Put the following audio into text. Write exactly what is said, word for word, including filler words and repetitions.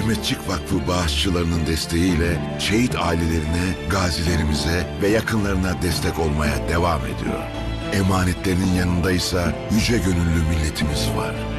Mehmetçik Vakfı bağışçılarının desteğiyle şehit ailelerine, gazilerimize ve yakınlarına destek olmaya devam ediyor. Emanetlerinin yanındaysa yüce gönüllü milletimiz var.